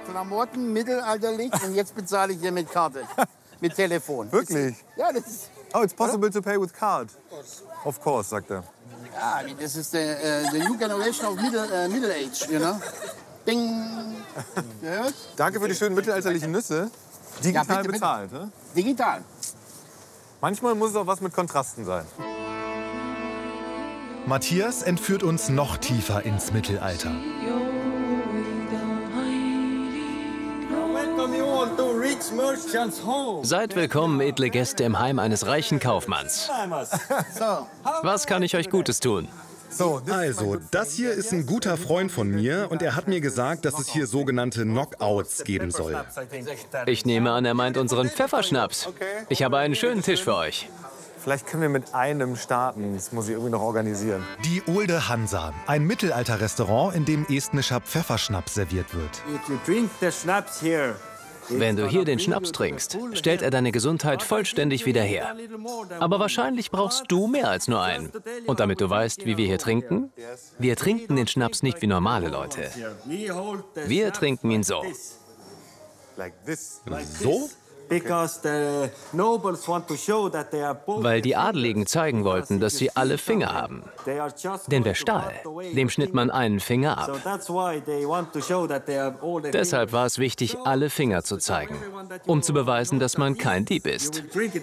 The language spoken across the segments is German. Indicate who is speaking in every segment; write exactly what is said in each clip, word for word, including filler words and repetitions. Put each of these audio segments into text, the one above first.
Speaker 1: Klamotten, mittelalterlich, und jetzt bezahle ich hier mit Karte, mit Telefon.
Speaker 2: Wirklich?
Speaker 1: Ja, das ist...
Speaker 2: Oh, it's possible to pay with card. Of course, sagt er.
Speaker 1: Ja, das ist the, uh, the new generation of middle, uh, middle age, you know? Ding. Gehört?
Speaker 2: Danke für die schönen mittelalterlichen Nüsse. Digital
Speaker 1: Ja, bitte,
Speaker 2: bezahlt, ne?
Speaker 1: Digital.
Speaker 2: Manchmal muss es auch was mit Kontrasten sein.
Speaker 3: Matthias entführt uns noch tiefer ins Mittelalter.
Speaker 4: Seid willkommen, edle Gäste, im Heim eines reichen Kaufmanns. Was kann ich euch Gutes tun?
Speaker 3: Also, das hier ist ein guter Freund von mir und er hat mir gesagt, dass es hier sogenannte Knockouts geben soll.
Speaker 4: Ich nehme an, er meint unseren Pfefferschnaps. Ich habe einen schönen Tisch für euch.
Speaker 2: Vielleicht können wir mit einem starten. Das muss ich irgendwie noch organisieren.
Speaker 3: Die Olde Hansa, ein Mittelalterrestaurant, in dem estnischer Pfefferschnaps serviert wird.
Speaker 4: Wenn du hier den Schnaps trinkst, stellt er deine Gesundheit vollständig wieder her. Aber wahrscheinlich brauchst du mehr als nur einen. Und damit du weißt, wie wir hier trinken, wir trinken den Schnaps nicht wie normale Leute. Wir trinken ihn so.
Speaker 3: So?
Speaker 4: Weil die Adeligen zeigen wollten, dass sie alle Finger haben. Denn wer stahl, dem schnitt man einen Finger ab. Deshalb war es wichtig, alle Finger zu zeigen, um zu beweisen, dass man kein Dieb ist.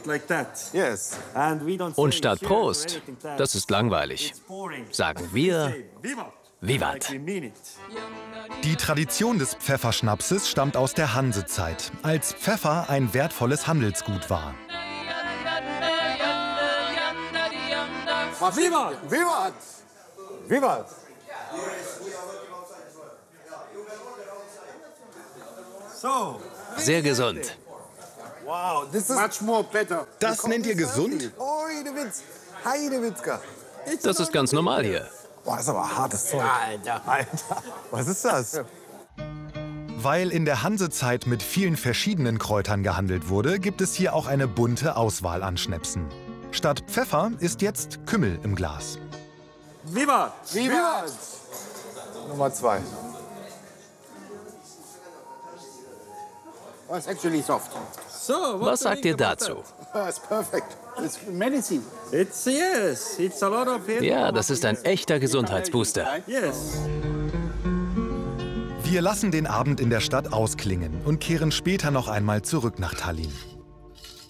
Speaker 4: Und statt Prost, das ist langweilig, sagen wir Vivat.
Speaker 3: Die Tradition des Pfefferschnapses stammt aus der Hansezeit, als Pfeffer ein wertvolles Handelsgut war.
Speaker 1: Vivat! Vivat!
Speaker 2: Vivat!
Speaker 1: So.
Speaker 4: Sehr gesund.
Speaker 2: Wow, this is
Speaker 1: Much more better.
Speaker 3: Das nennt ihr gesund?
Speaker 2: Heidewitz. Heidewitzka.
Speaker 4: Das ist ganz normal hier.
Speaker 2: Boah, das ist aber hartes Zeug.
Speaker 1: Alter.
Speaker 2: Alter, was ist das?
Speaker 3: Weil in der Hansezeit mit vielen verschiedenen Kräutern gehandelt wurde, gibt es hier auch eine bunte Auswahl an Schnäpsen. Statt Pfeffer ist jetzt Kümmel im Glas.
Speaker 1: Vivat! Vivat!
Speaker 2: Nummer zwei.
Speaker 1: Oh, it's actually soft.
Speaker 4: Was sagt ihr dazu?
Speaker 1: It's perfect. It's medicine.
Speaker 5: It's yes. It's a lot of it.
Speaker 4: Ja, das ist ein echter Gesundheitsbooster.
Speaker 5: Yes.
Speaker 3: Wir lassen den Abend in der Stadt ausklingen und kehren später noch einmal zurück nach Tallinn.